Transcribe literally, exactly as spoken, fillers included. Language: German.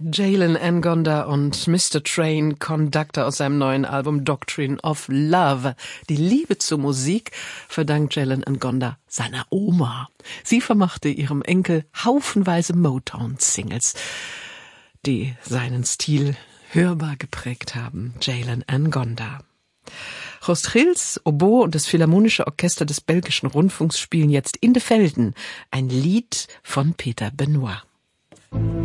Jalen Ngonda und Mister Train Conductor aus seinem neuen Album Doctrine of Love. Die Liebe zur Musik verdankt Jalen Ngonda seiner Oma. Sie vermachte ihrem Enkel haufenweise Motown-Singles, die seinen Stil hörbar geprägt haben. Jalen Ngonda. Joost Gils, Oboe und das Philharmonische Orchester des Belgischen Rundfunks spielen jetzt In de Velden, ein Lied von Peter Benoit.